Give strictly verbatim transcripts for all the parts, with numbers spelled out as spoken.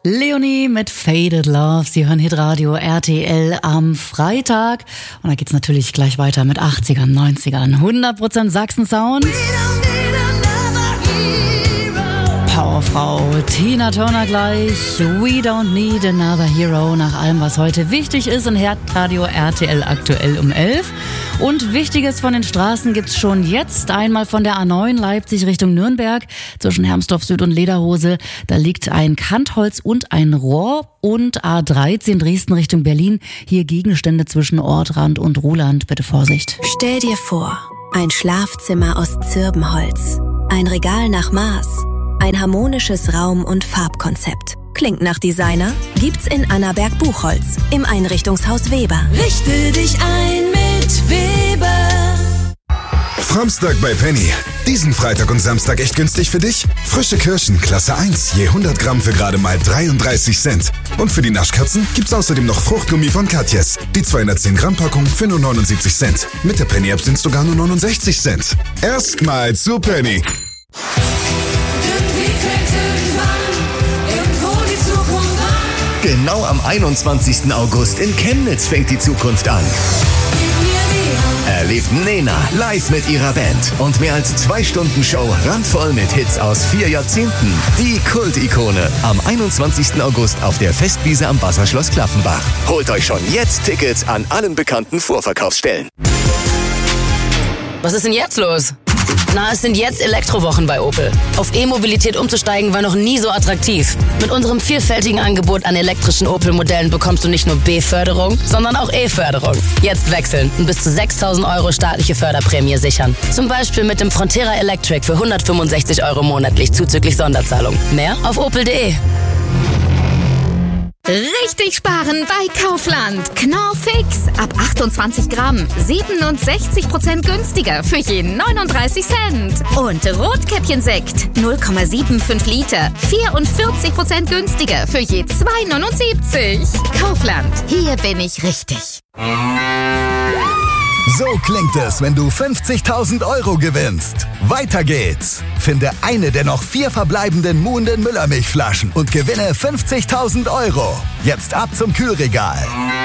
Leonie mit Faded Love. Sie hören Hitradio R T L am Freitag. Und da geht's natürlich gleich weiter mit achtzigern, neunzigern. hundert Prozent Sachsen-Sound. Powerfrau Tina Turner gleich. We don't need another hero. Nach allem, was heute wichtig ist in Hitradio R T L aktuell um elf. Und Wichtiges von den Straßen gibt's schon jetzt. Einmal von der A neun Leipzig Richtung Nürnberg zwischen Hermsdorf Süd und Lederhose. Da liegt ein Kantholz und ein Rohr. Und A dreizehn Dresden Richtung Berlin. Hier Gegenstände zwischen Ortrand und Ruhland. Bitte Vorsicht. Stell dir vor, ein Schlafzimmer aus Zirbenholz. Ein Regal nach Maß. Ein harmonisches Raum- und Farbkonzept. Klingt nach Designer? Gibt's in Annaberg Buchholz im Einrichtungshaus Weber. Richte dich ein mit Weber. Framstag bei Penny. Diesen Freitag und Samstag echt günstig für dich? Frische Kirschen, Klasse eins, je hundert Gramm für gerade mal dreiunddreißig Cent. Und für die Naschkatzen gibt's außerdem noch Fruchtgummi von Katjes. Die zweihundertzehn Gramm Packung für nur neunundsiebzig Cent. Mit der Penny-App sind's sogar nur neunundsechzig Cent. Erstmal zu Penny. Genau am einundzwanzigsten August in Chemnitz fängt die Zukunft an. Erlebt Nena live mit ihrer Band und mehr als zwei Stunden Show randvoll mit Hits aus vier Jahrzehnten. Die Kult-Ikone am einundzwanzigsten August auf der Festwiese am Wasserschloss Klaffenbach. Holt euch schon jetzt Tickets an allen bekannten Vorverkaufsstellen. Was ist denn jetzt los? Na, es sind jetzt Elektrowochen bei Opel. Auf E-Mobilität umzusteigen war noch nie so attraktiv. Mit unserem vielfältigen Angebot an elektrischen Opel-Modellen bekommst du nicht nur B-Förderung, sondern auch E-Förderung. Jetzt wechseln und bis zu sechstausend Euro staatliche Förderprämie sichern. Zum Beispiel mit dem Frontera Electric für hundertfünfundsechzig Euro monatlich zuzüglich Sonderzahlung. Mehr auf opel punkt de. Richtig sparen bei Kaufland. Knorr Fix. Ab achtundzwanzig Gramm. siebenundsechzig Prozent günstiger für jeden neununddreißig Cent. Und Rotkäppchensekt. null Komma fünfundsiebzig Liter. vierundvierzig Prozent günstiger für je zwei neunundsiebzig. Kaufland. Hier bin ich richtig. So klingt es, wenn du fünfzigtausend Euro gewinnst. Weiter geht's. Finde eine der noch vier verbleibenden Muhnden Müllermilchflaschen und gewinne fünfzigtausend Euro. Jetzt ab zum Kühlregal.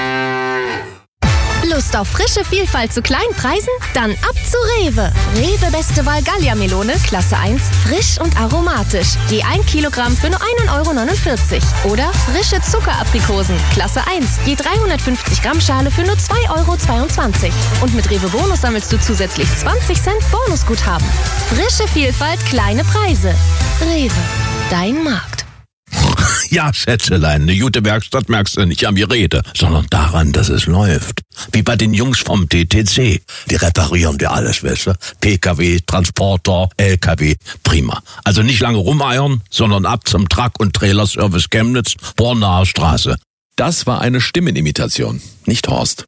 Lust auf frische Vielfalt zu kleinen Preisen? Dann ab zu Rewe. Rewe Beste Wahl Gallia-Melone, Klasse eins, frisch und aromatisch. Je ein Kilogramm für nur ein Euro neunundvierzig. Oder frische Zuckeraprikosen, Klasse eins, je dreihundertfünfzig Gramm Schale für nur zwei Euro zweiundzwanzig. Und mit Rewe Bonus sammelst du zusätzlich zwanzig Cent Bonusguthaben. Frische Vielfalt, kleine Preise. Rewe, dein Markt. Ja, Schätzelein, eine gute Werkstatt merkst du nicht am Gerede, sondern daran, dass es läuft. Wie bei den Jungs vom T T C. Die reparieren dir alles, weißt du? P K W, Transporter, L K W, prima. Also nicht lange rumeiern, sondern ab zum Truck- und Trailerservice Chemnitz, Bornaer Straße. Das war eine Stimmenimitation, nicht Horst.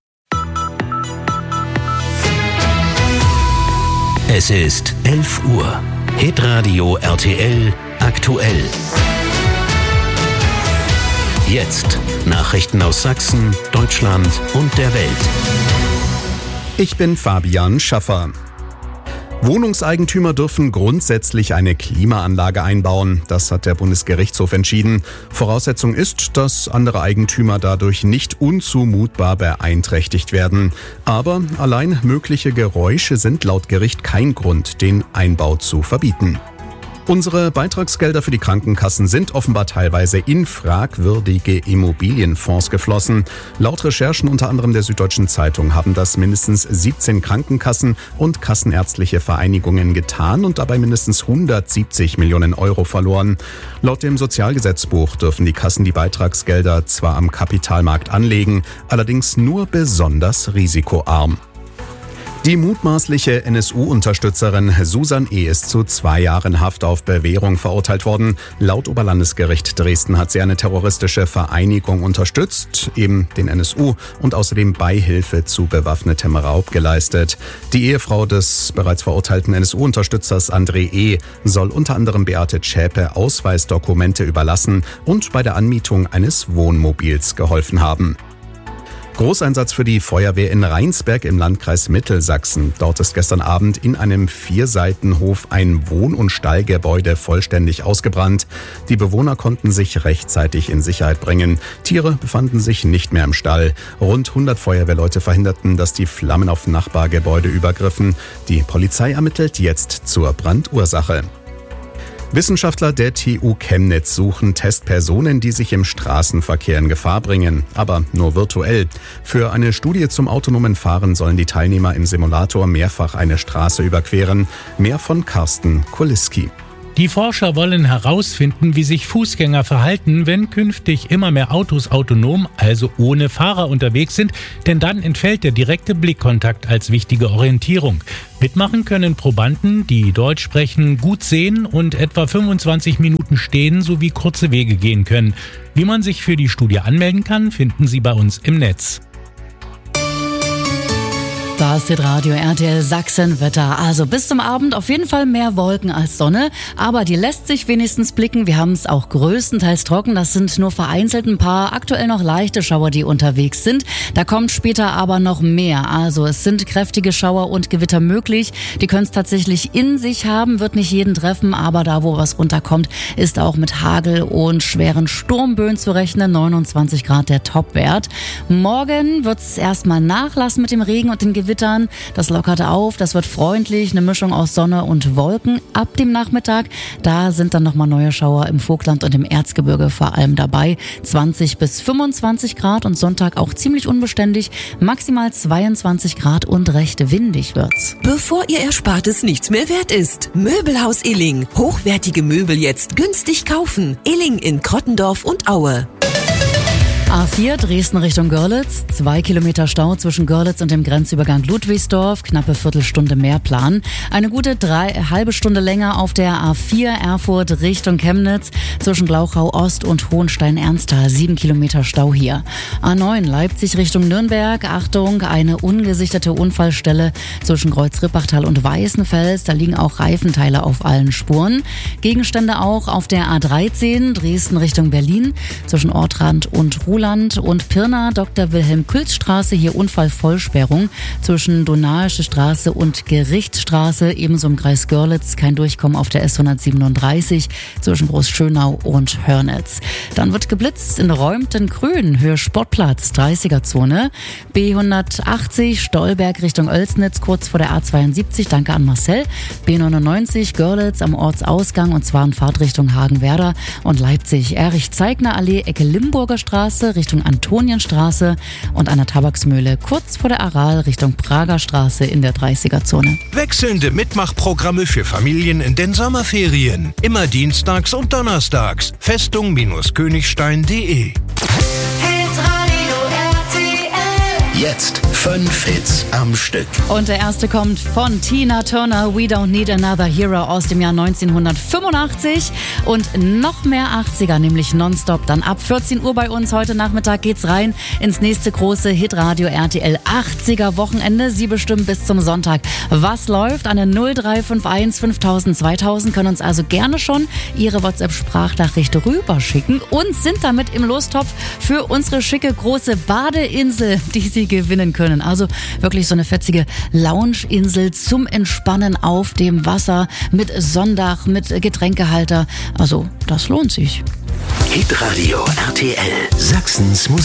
Es ist elf Uhr. Hitradio R T L aktuell. Jetzt Nachrichten aus Sachsen, Deutschland und der Welt. Ich bin Fabian Schaffer. Wohnungseigentümer dürfen grundsätzlich eine Klimaanlage einbauen. Das hat der Bundesgerichtshof entschieden. Voraussetzung ist, dass andere Eigentümer dadurch nicht unzumutbar beeinträchtigt werden. Aber allein mögliche Geräusche sind laut Gericht kein Grund, den Einbau zu verbieten. Unsere Beitragsgelder für die Krankenkassen sind offenbar teilweise in fragwürdige Immobilienfonds geflossen. Laut Recherchen unter anderem der Süddeutschen Zeitung haben das mindestens siebzehn Krankenkassen und kassenärztliche Vereinigungen getan und dabei mindestens hundertsiebzig Millionen Euro verloren. Laut dem Sozialgesetzbuch dürfen die Kassen die Beitragsgelder zwar am Kapitalmarkt anlegen, allerdings nur besonders risikoarm. Die mutmaßliche N S U-Unterstützerin Susan E. ist zu zwei Jahren Haft auf Bewährung verurteilt worden. Laut Oberlandesgericht Dresden hat sie eine terroristische Vereinigung unterstützt, eben den N S U, und außerdem Beihilfe zu bewaffnetem Raub geleistet. Die Ehefrau des bereits verurteilten N S U-Unterstützers André E. soll unter anderem Beate Zschäpe Ausweisdokumente überlassen und bei der Anmietung eines Wohnmobils geholfen haben. Großeinsatz für die Feuerwehr in Rheinsberg im Landkreis Mittelsachsen. Dort ist gestern Abend in einem Vierseitenhof ein Wohn- und Stallgebäude vollständig ausgebrannt. Die Bewohner konnten sich rechtzeitig in Sicherheit bringen. Tiere befanden sich nicht mehr im Stall. Rund hundert Feuerwehrleute verhinderten, dass die Flammen auf Nachbargebäude übergriffen. Die Polizei ermittelt jetzt zur Brandursache. Wissenschaftler der T U Chemnitz suchen Testpersonen, die sich im Straßenverkehr in Gefahr bringen, aber nur virtuell. Für eine Studie zum autonomen Fahren sollen die Teilnehmer im Simulator mehrfach eine Straße überqueren. Mehr von Carsten Kuliski. Die Forscher wollen herausfinden, wie sich Fußgänger verhalten, wenn künftig immer mehr Autos autonom, also ohne Fahrer unterwegs sind, denn dann entfällt der direkte Blickkontakt als wichtige Orientierung. Mitmachen können Probanden, die Deutsch sprechen, gut sehen und etwa fünfundzwanzig Minuten stehen sowie kurze Wege gehen können. Wie man sich für die Studie anmelden kann, finden Sie bei uns im Netz. Da ist Radio R T L Sachsen-Wetter. Also bis zum Abend auf jeden Fall mehr Wolken als Sonne. Aber die lässt sich wenigstens blicken. Wir haben es auch größtenteils trocken. Das sind nur vereinzelt ein paar aktuell noch leichte Schauer, die unterwegs sind. Da kommt später aber noch mehr. Also es sind kräftige Schauer und Gewitter möglich. Die können es tatsächlich in sich haben, wird nicht jeden treffen. Aber da, wo was runterkommt, ist auch mit Hagel und schweren Sturmböen zu rechnen. neunundzwanzig Grad der Topwert. Morgen wird es erstmal nachlassen mit dem Regen und den Gewittern. Das lockert auf, das wird freundlich, eine Mischung aus Sonne und Wolken. Ab dem Nachmittag, da sind dann nochmal neue Schauer im Vogtland und im Erzgebirge vor allem dabei. zwanzig bis fünfundzwanzig Grad und Sonntag auch ziemlich unbeständig, maximal zweiundzwanzig Grad und recht windig wird's. Bevor Ihr Erspartes nichts mehr wert ist. Möbelhaus Illing. Hochwertige Möbel jetzt günstig kaufen. Illing in Krottendorf und Aue. A vier Dresden Richtung Görlitz, zwei Kilometer Stau zwischen Görlitz und dem Grenzübergang Ludwigsdorf, knappe Viertelstunde mehr Plan. Eine gute drei, halbe Stunde länger auf der A vier Erfurt Richtung Chemnitz zwischen Glauchau Ost und Hohenstein-Ernsthal, sieben Kilometer Stau hier. A neun Leipzig Richtung Nürnberg, Achtung, eine ungesichtete Unfallstelle zwischen Kreuz-Rippachtal und Weißenfels, da liegen auch Reifenteile auf allen Spuren. Gegenstände auch auf der A dreizehn Dresden Richtung Berlin zwischen Ortrand und Ruhland und Pirna, Doktor Wilhelm Külz Straße, hier Unfallvollsperrung zwischen Donaische Straße und Gerichtsstraße, ebenso im Kreis Görlitz, kein Durchkommen auf der S hundertsiebenunddreißig zwischen Großschönau und Hörnitz. Dann wird geblitzt in Räumten-Grün, Höhe Sportplatz, dreißiger Zone, B hundertachtzig Stolberg Richtung Oelsnitz, kurz vor der A zweiundsiebzig, danke an Marcel, B neunundneunzig Görlitz am Ortsausgang und zwar in Fahrtrichtung Hagenwerder und Leipzig, Erich-Zeigner-Allee, Ecke Limburger Straße, Richtung Antonienstraße und an der Tabaksmühle kurz vor der Aral Richtung Prager Straße in der dreißiger Zone. Wechselnde Mitmachprogramme für Familien in den Sommerferien. Immer dienstags und donnerstags. Festung Königstein punkt de. Jetzt fünf Hits am Stück. Und der erste kommt von Tina Turner, We Don't Need Another Hero aus dem Jahr neunzehnhundertfünfundachtzig. Und noch mehr achtziger, nämlich nonstop. Dann ab vierzehn Uhr bei uns heute Nachmittag geht's rein ins nächste große Hitradio R T L achtziger Wochenende. Sie bestimmen bis zum Sonntag, was läuft. An der null drei fünf eins fünftausend zweitausend können uns also gerne schon Ihre WhatsApp-Sprachnachricht rüberschicken und sind damit im Lostopf für unsere schicke große Badeinsel, die Sie gewinnen können. Also wirklich so eine fetzige Loungeinsel zum Entspannen auf dem Wasser mit Sonndach, mit Getränkehalter. Also das lohnt sich. Hitradio R T L, Sachsens Musik.